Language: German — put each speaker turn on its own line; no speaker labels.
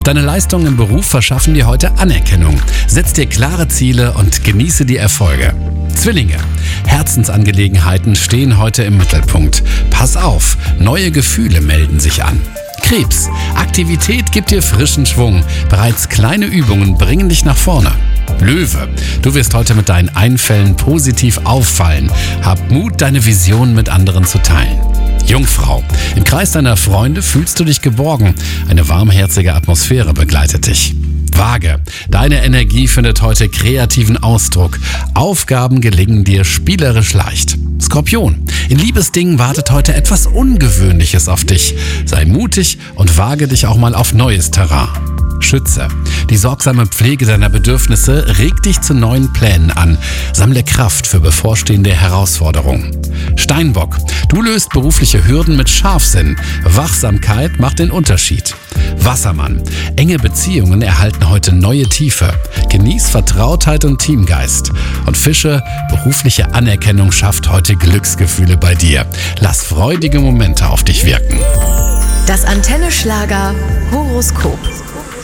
Deine Leistungen im Beruf verschaffen dir heute Anerkennung. Setz dir klare Ziele und genieße die Erfolge. Zwillinge. Herzensangelegenheiten stehen heute im Mittelpunkt. Pass auf, neue Gefühle melden sich an. Krebs. Aktivität gibt dir frischen Schwung. Bereits kleine Übungen bringen dich nach vorne. Löwe. Du wirst heute mit deinen Einfällen positiv auffallen. Hab Mut, deine Vision mit anderen zu teilen. Jungfrau. Im Kreis deiner Freunde fühlst du dich geborgen. Eine warmherzige Atmosphäre begleitet dich. Waage. Deine Energie findet heute kreativen Ausdruck. Aufgaben gelingen dir spielerisch leicht. Skorpion. In Liebesdingen wartet heute etwas Ungewöhnliches auf dich. Sei mutig und wage dich auch mal auf neues Terrain. Schütze. Die sorgsame Pflege deiner Bedürfnisse regt dich zu neuen Plänen an. Sammle Kraft für bevorstehende Herausforderungen. Steinbock. Du löst berufliche Hürden mit Scharfsinn. Wachsamkeit macht den Unterschied. Wassermann. Enge Beziehungen erhalten heute neue Tiefe. Genieß Vertrautheit und Teamgeist. Und Fische. Berufliche Anerkennung schafft heute Glücksgefühle bei dir. Lass freudige Momente auf dich wirken.
Das Antenne Schlager Horoskop.